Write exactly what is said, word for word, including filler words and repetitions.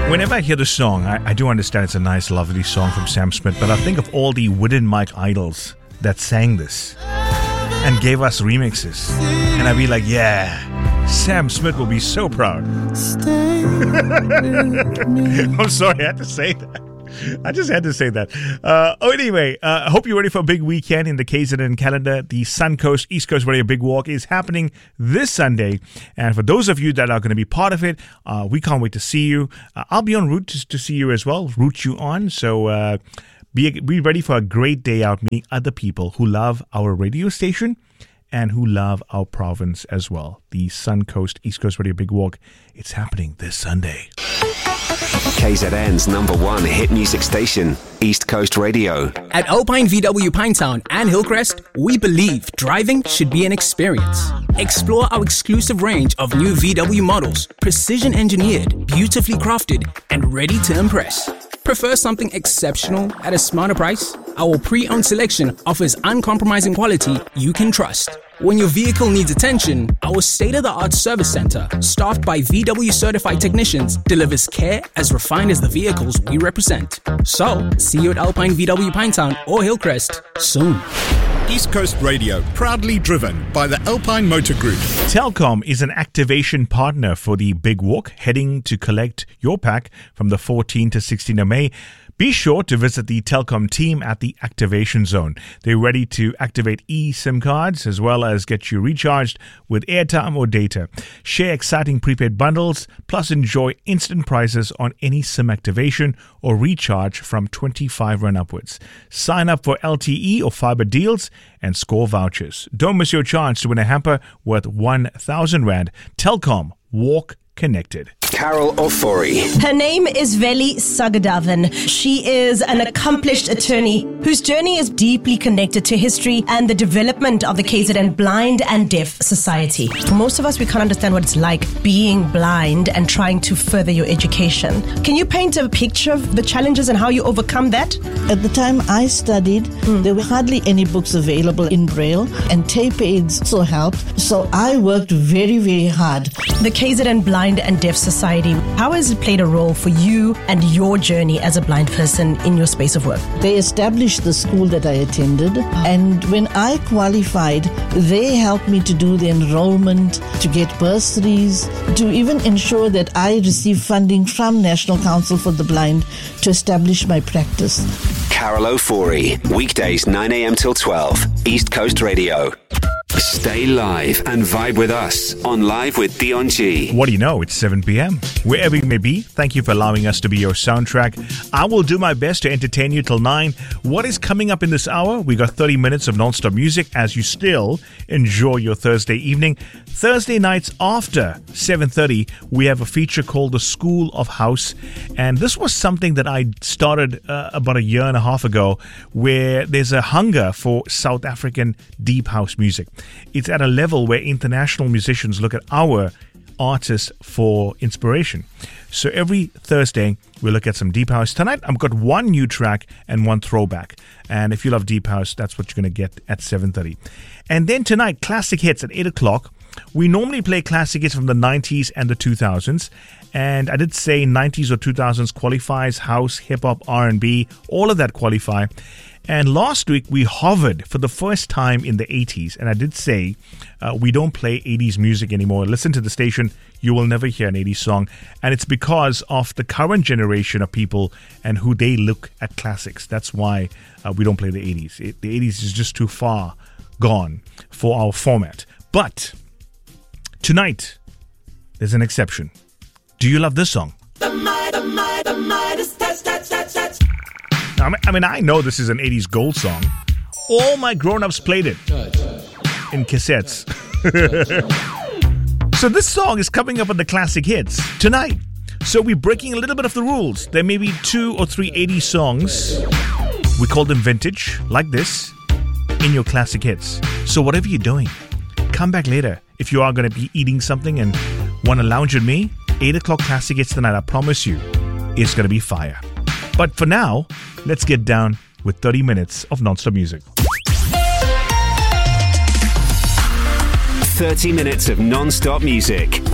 Whenever I hear the song, I, I do understand it's a nice, lovely song from Sam Smith, but I think of all the wooden mic idols that sang this and gave us remixes. And I'd be like, yeah, Sam Smith will be so proud. I'm sorry, I had to say that. I just had to say that. Uh, oh, anyway, I uh, hope you're ready for a big weekend in the K Z N calendar. The Suncoast East Coast Radio Big Walk is happening this Sunday. And for those of you that are going to be part of it, uh, we can't wait to see you. Uh, I'll be en route to, to see you as well, route you on. So uh, be, be ready for a great day out meeting other people who love our radio station and who love our province as well. The Suncoast East Coast Radio Big Walk, it's happening this Sunday. K Z N's number one hit music station, East Coast Radio. At Alpine V W Pinetown and Hillcrest, we believe driving should be an experience. Explore our exclusive range of new V W models, precision engineered, beautifully crafted, and ready to impress. Prefer something exceptional at a smarter price? Our pre-owned selection offers uncompromising quality you can trust. When your vehicle needs attention, our state-of-the-art service center, staffed by V W certified technicians, delivers care as refined as the vehicles we represent. So, see you at Alpine V W Pinetown or Hillcrest soon. East Coast Radio, proudly driven by the Alpine Motor Group. Telkom is an activation partner for the Big Walk, heading to collect your pack from the fourteenth to sixteenth of May. Be sure to visit the Telkom team at the activation zone. They're ready to activate eSIM cards as well as get you recharged with airtime or data. Share exciting prepaid bundles, plus enjoy instant prices on any SIM activation or recharge from twenty-five rand upwards. Sign up for L T E or fiber deals and score vouchers. Don't miss your chance to win a hamper worth one thousand rand. Telkom, walk connected. Carol Ofori. Her name is Veli Sagadavan. She is an accomplished attorney whose journey is deeply connected to history and the development of the K Z N Blind and Deaf Society. For most of us, we can't understand what it's like being blind and trying to further your education. Can you paint a picture of the challenges and how you overcome that? At the time I studied, mm. there were hardly any books available in Braille, and tape aids also helped. So I worked very, very hard. The K Z N Blind and Deaf Society, how has it played a role for you and your journey as a blind person in your space of work? They established the school that I attended, and when I qualified, they helped me to do the enrollment, to get bursaries, to even ensure that I receive funding from National Council for the Blind to establish my practice. Carol Ofori, weekdays nine a.m. till twelve, East Coast Radio. Stay live and vibe with us on Live with Dion G. What do you know? It's seven p.m. Wherever you may be, thank you for allowing us to be your soundtrack. I will do my best to entertain you till nine. What is coming up in this hour? We got thirty minutes of non-stop music as you still enjoy your Thursday evening. Thursday nights after seven thirty, we have a feature called The School of House. And this was something that I started uh, about a year and a half ago, where there's a hunger for South African deep house music. It's at a level where international musicians look at our artists for inspiration. So every Thursday, we look at some deep house. Tonight, I've got one new track and one throwback. And if you love deep house, that's what you're going to get at seven thirty. And then tonight, classic hits at eight o'clock. We normally play classic hits from the nineties and the two thousands. And I did say nineties or two thousands qualifies, house, hip-hop, R and B, all of that qualify. And last week, we hovered for the first time in the eighties. And I did say uh, we don't play eighties music anymore. Listen to the station, you will never hear an eighties song. And it's because of the current generation of people and who they look at classics. That's why uh, we don't play the eighties. It, the eighties is just too far gone for our format. But tonight, there's an exception. Do you love this song? The might, the might, the might is touch, touch, touch, touch. I mean, I mean, I know this is an eighties gold song. All my grown-ups played it in cassettes. So this song is coming up on the classic hits tonight. So we're breaking a little bit of the rules. There may be two or three eighties songs. We call them vintage, like this, in your classic hits. So whatever you're doing, come back later. If you are going to be eating something and want to lounge with me, eight o'clock classic hits tonight, I promise you, it's going to be fire. But for now, let's get down with thirty minutes of non-stop music. thirty minutes of non-stop music.